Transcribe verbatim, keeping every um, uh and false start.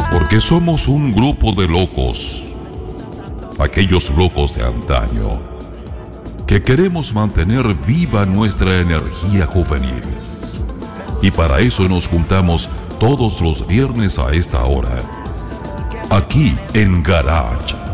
Porque somos un grupo de locos, aquellos locos de antaño, que queremos mantener viva nuestra energía juvenil. Y para eso nos juntamos todos los viernes a esta hora, aquí en Garage.